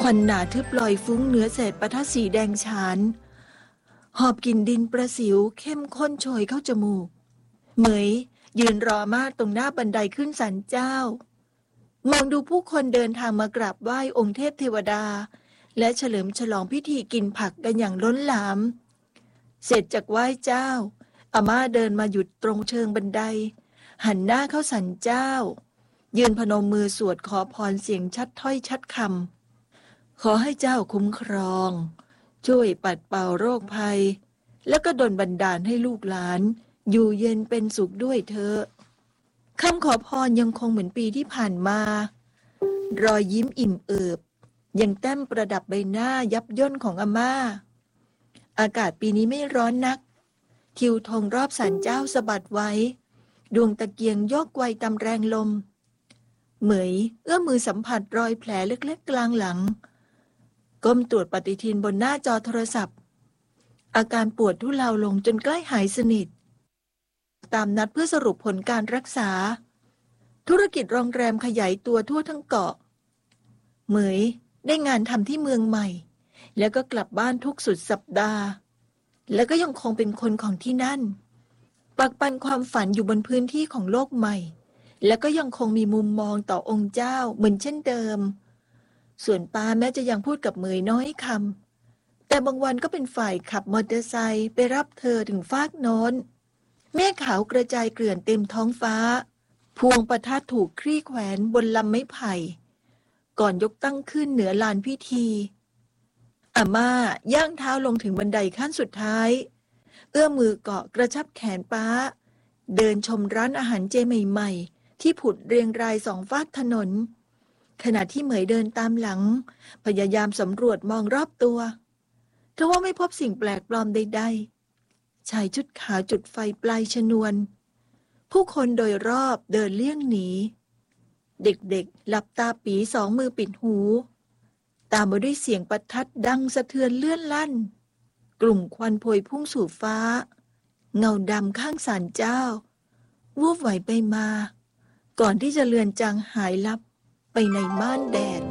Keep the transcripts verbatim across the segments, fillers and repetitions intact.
วันหนาทึบลอยฟุ้งเหนือเศษปะทะสีแดงฉานหอบกลิ่นดินประสิวเข้มข้นโชยเข้าจมูกเหมยยืนรอมาตรงหน้าบันไดขึ้นศาลเจ้ามองดูผู้คนเดินทางมากราบไหว้องค์เทพเทวดาและเฉลิมฉลองพิธีกินผักกันอย่างล้นหลามเสร็จจากไหว้เจ้าอาม่าเดินมาหยุดตรงเชิงบันไดหันหน้าเข้าศาลเจ้ายืนพนมมือสวดขอพรเสียงชัดถ้อยชัดคำขอให้เจ้าคุ้มครองช่วยปัดเป่าโรคภัยและก็ดลบันดาลให้ลูกหลานอยู่เย็นเป็นสุขด้วยเถอะคำขอพรยังคงเหมือนปีที่ผ่านมารอยยิ้มอิ่มเอิบยังแต้มประดับใบหน้ายับย่นของอาม่าอากาศปีนี้ไม่ร้อนนักทิวธงรอบศาลเจ้าสะบัดไว้ดวงตะเกียงโยกไกวตามแรงลมเหมยเอื้อมมือสัมผัสรอยแผลเล็กๆกลางหลังก้มตรวจปฏิทินบนหน้าจอโทรศัพท์อาการปวดทุเลาลงจนใกล้หายสนิทตามนัดเพื่อสรุปผลการรักษาธุรกิจโรงแรมขยายตัวทั่วทั้งเกาะเหมยได้งานทำที่เมืองใหม่แล้วก็กลับบ้านทุกสุดสัปดาห์แล้วก็ยังคงเป็นคนของที่นั่นปักปันความฝันอยู่บนพื้นที่ของโลกใหม่แล้วก็ยังคงมีมุมมองต่อองค์เจ้าเหมือนเช่นเดิมส่วนป้าแม้จะยังพูดกับเหมยน้อยคำแต่บางวันก็เป็นฝ่ายขับมอเตอร์ไซค์ไปรับเธอถึงฟากโน้นเมฆขาวกระจายเกลื่อนเต็มท้องฟ้าพวงประทัดถูกคลี่แขวนบนลำไม้ไผ่ก่อนยกตั้งขึ้นเหนือลานพิธีอาม่าย่างเท้าลงถึงบันไดขั้นสุดท้ายเอื้อมมือเกาะกระชับแขนป้าเดินชมร้านอาหารเจใหม่ๆที่ผุดเรียงรายสองฝากถนนขณะที่เหมยเดินตามหลังพยายามสำรวจมองรอบตัวทว่าไม่พบสิ่งแปลกปลอมใดๆชายชุดขาวจุดไฟปลายชนวนผู้คนโดยรอบเดินเลี่ยงหนีเด็กๆหลับตาปีสองมือปิดหูตามมาด้วยเสียงประทัดดังสะเทือนเลื่อนลั่นกลุ่มควันพวยพุ่งสู่ฟ้าเงาดำข้างศาลเจ้าวูบไหวไปมาก่อนที่จะเลือนจางหายลับไปในม่านแดด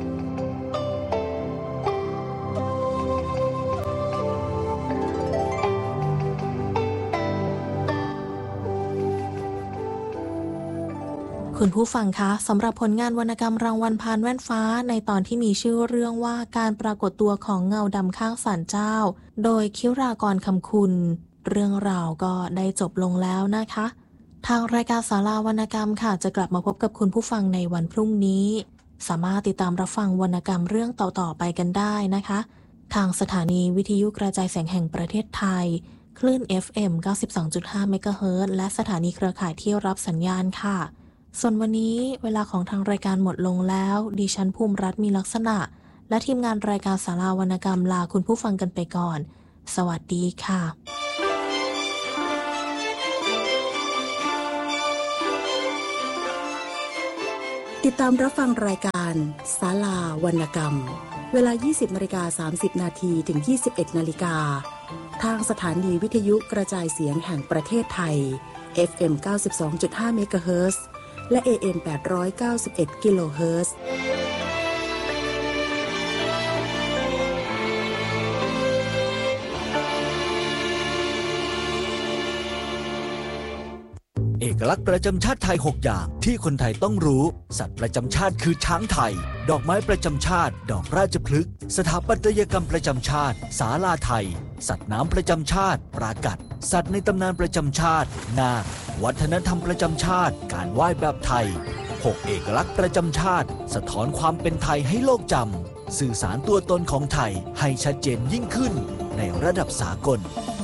คุณผู้ฟังคะสำหรับผลงานวรรณกรรมรางวัลพานแว่นฟ้าในตอนที่มีชื่อเรื่องว่าการปรากฏตัวของเงาดำข้างศาลเจ้าโดยคิรากรคำคุณเรื่องราวก็ได้จบลงแล้วนะคะทางรายการศาลาวรรณกรรมค่ะจะกลับมาพบกับคุณผู้ฟังในวันพรุ่งนี้สามารถติดตามรับฟังวรรณกรรมเรื่องต่อๆไปกันได้นะคะทางสถานีวิทยุกระจายเสียงแห่งประเทศไทยคลื่น เอฟ เอ็ม เก้าสิบสองจุดห้า เมกะเฮิรตซ์และสถานีเครือข่ายที่รับสัญญาณค่ะส่วนวันนี้เวลาของทางรายการหมดลงแล้วดิฉันภูมิรัตน์มีลักษณะและทีมงานรายการศาลาวรรณกรรมลาคุณผู้ฟังกันไปก่อนสวัสดีค่ะติดตามรับฟังรายการศาลาวรรณกรรมเวลา ยี่สิบนาฬิกาสามสิบนาที ถึง ยี่สิบเอ็ดนาฬิกาทางสถานีวิทยุกระจายเสียงแห่งประเทศไทย เอฟ เอ็ม เก้าสิบสองจุดห้า เมกะเฮิรตซ์และ เอ เอ็ม แปดร้อยเก้าสิบเอ็ด กิโลเฮิรตซ์เอกลักษณ์ประจำชาติไทยหกอย่างที่คนไทยต้องรู้สัตว์ประจำชาติคือช้างไทยดอกไม้ประจำชาติดอกราชพฤกษ์สถาปัตยกรรมประจำชาติศาลาไทยสัตว์น้ำประจำชาติปรากัดสัตว์ในตำนานประจำชาตินาควัฒนธรรมประจำชาติการไหว้แบบไทยหกเอกลักษณ์ประจำชาติสะท้อนความเป็นไทยให้โลกจำสื่อสารตัวตนของไทยให้ชัดเจนยิ่งขึ้นในระดับสากล